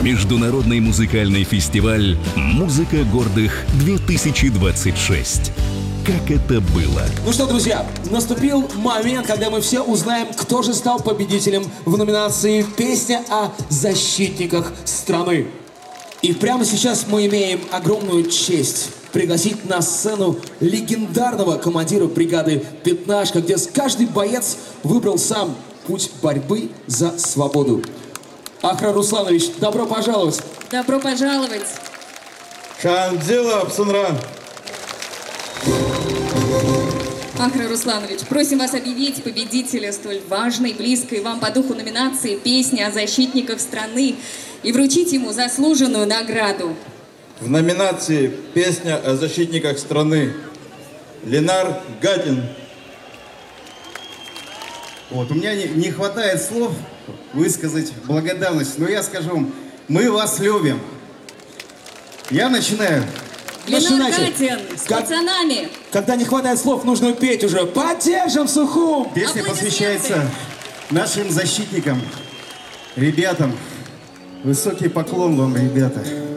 Международный музыкальный фестиваль «Музыка гордых-2026». Как это было? Ну что, друзья, наступил момент, когда мы все узнаем, кто же стал победителем в номинации «Песня о защитниках страны». И прямо сейчас мы имеем огромную честь пригласить на сцену легендарного командира бригады «Пятнашка», где каждый боец выбрал сам путь борьбы за свободу. Ахра Русланович, добро пожаловать! Добро пожаловать! Хандила Псунра! Ахра Русланович, просим вас объявить победителя столь важной, близкой вам по духу номинации «Песня о защитниках страны» и вручить ему заслуженную награду. В номинации «Песня о защитниках страны» Ленар Гатин. Вот, у меня не хватает слов высказать благодарность, но я скажу вам, мы вас любим. Я начинаю. Ленар Гатин с пацанами. Когда не хватает слов, нужно петь уже. Поддержим Сухум! Песня посвящается нашим защитникам, ребятам. Высокий поклон вам, ребята.